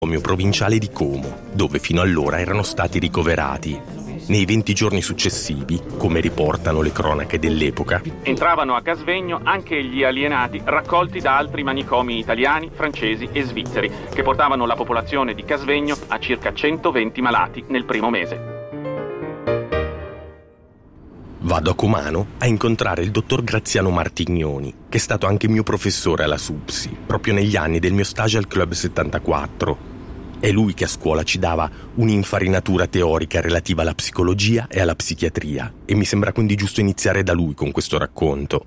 manicomio provinciale di Como, dove fino allora erano stati ricoverati. Nei 20 giorni successivi, come riportano le cronache dell'epoca, entravano a Casvegno anche gli alienati raccolti da altri manicomi italiani, francesi e svizzeri, che portavano la popolazione di Casvegno a circa 120 malati nel primo mese. Vado a Comano a incontrare il dottor Graziano Martignoni, che è stato anche mio professore alla SUPSI, proprio negli anni del mio stage al Club 74. È lui che a scuola ci dava un'infarinatura teorica relativa alla psicologia e alla psichiatria, e mi sembra quindi giusto iniziare da lui con questo racconto.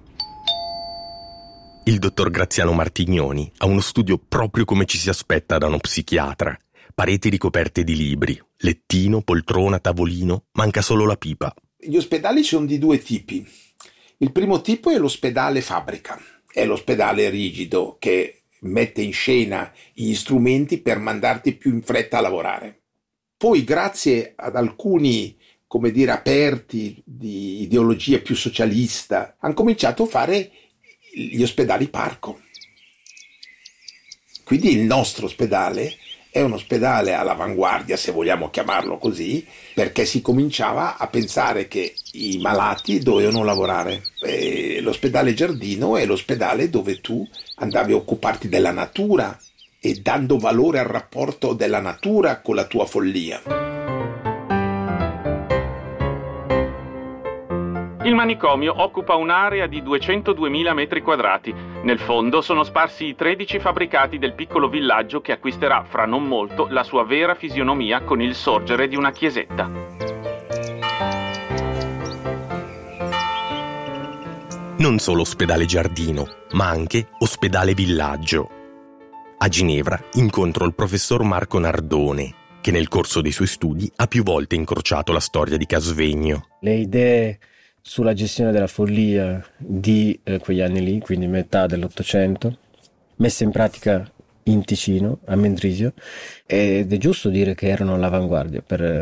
Il dottor Graziano Martignoni ha uno studio proprio come ci si aspetta da uno psichiatra. Pareti ricoperte di libri, lettino, poltrona, tavolino, manca solo la pipa. Gli ospedali sono di due tipi. Il primo tipo è l'ospedale fabbrica, è l'ospedale rigido che mette in scena gli strumenti per mandarti più in fretta a lavorare. Poi, grazie ad alcuni, aperti di ideologia più socialista, hanno cominciato a fare gli ospedali parco. Quindi il nostro ospedale è un ospedale all'avanguardia, se vogliamo chiamarlo così, perché si cominciava a pensare che i malati dovevano lavorare. E l'ospedale Giardino è l'ospedale dove tu andavi a occuparti della natura e dando valore al rapporto della natura con la tua follia. Il manicomio occupa un'area di 202.000 metri quadrati. Nel fondo sono sparsi i 13 fabbricati del piccolo villaggio che acquisterà fra non molto la sua vera fisionomia con il sorgere di una chiesetta. Non solo ospedale Giardino, ma anche ospedale Villaggio. A Ginevra incontro il professor Marco Nardone, che nel corso dei suoi studi ha più volte incrociato la storia di Casvegno. Le idee sulla gestione della follia di quegli anni lì, quindi metà dell'Ottocento, messe in pratica in Ticino, a Mendrisio, ed è giusto dire che erano all'avanguardia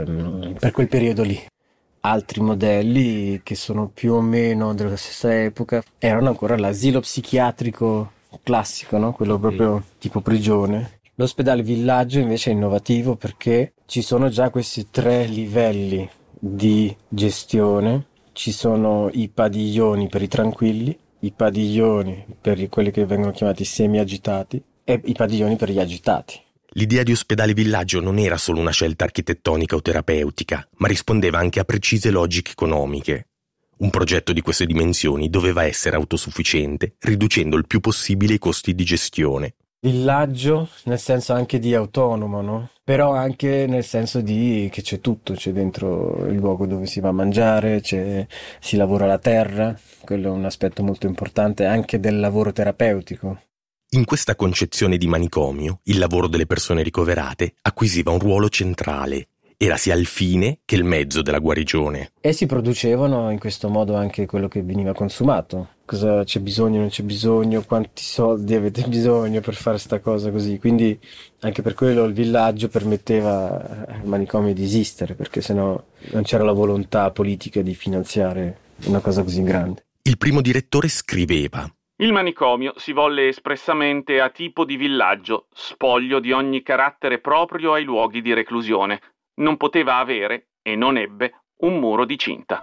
per quel periodo lì. Altri modelli che sono più o meno della stessa epoca erano ancora l'asilo psichiatrico classico, no? Quello proprio tipo prigione. L'ospedale Villaggio invece è innovativo perché ci sono già questi 3 livelli di gestione. Ci sono i padiglioni per i tranquilli, i padiglioni per quelli che vengono chiamati semi-agitati e i padiglioni per gli agitati. L'idea di ospedale Villaggio non era solo una scelta architettonica o terapeutica, ma rispondeva anche a precise logiche economiche. Un progetto di queste dimensioni doveva essere autosufficiente, riducendo il più possibile i costi di gestione. Villaggio nel senso anche di autonomo, no? Però anche nel senso di che c'è tutto, c'è dentro il luogo dove si va a mangiare, si lavora la terra, quello è un aspetto molto importante anche del lavoro terapeutico. In questa concezione di manicomio, il lavoro delle persone ricoverate acquisiva un ruolo centrale. Era sia il fine che il mezzo della guarigione. E si producevano in questo modo anche quello che veniva consumato. Cosa c'è bisogno, non c'è bisogno, quanti soldi avete bisogno per fare sta cosa così. Quindi anche per quello il villaggio permetteva al manicomio di esistere, perché sennò non c'era la volontà politica di finanziare una cosa così grande. Il primo direttore scriveva: il manicomio si volle espressamente a tipo di villaggio, spoglio di ogni carattere proprio ai luoghi di reclusione. Non poteva avere, e non ebbe, un muro di cinta.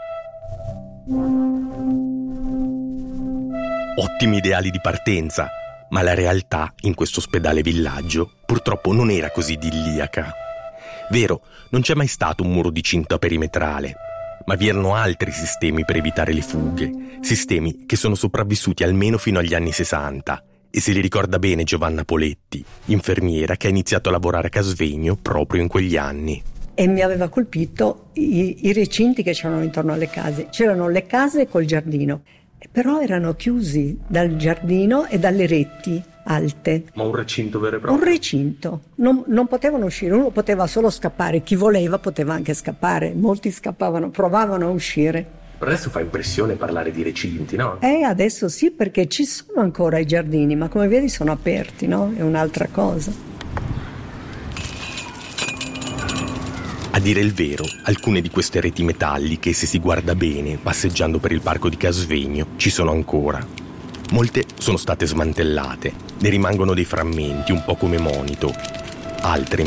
Ottimi ideali di partenza, ma la realtà in questo ospedale Villaggio purtroppo non era così idilliaca. Vero, non c'è mai stato un muro di cinta perimetrale, ma vi erano altri sistemi per evitare le fughe, sistemi che sono sopravvissuti almeno fino agli anni 60, e se li ricorda bene Giovanna Poletti, infermiera che ha iniziato a lavorare a Casvegno proprio in quegli anni. E mi aveva colpito i recinti che c'erano intorno alle case. C'erano le case col giardino, però erano chiusi dal giardino e dalle reti alte. Ma un recinto vero e proprio? Un recinto. Non potevano uscire, uno poteva solo scappare, chi voleva poteva anche scappare, molti scappavano, provavano a uscire. Per adesso fa impressione parlare di recinti, no? Adesso sì, perché ci sono ancora i giardini, ma come vedi sono aperti, no? È un'altra cosa. A dire il vero, alcune di queste reti metalliche, se si guarda bene, passeggiando per il parco di Casvegno, ci sono ancora. Molte sono state smantellate, ne rimangono dei frammenti, un po' come monito. Altre,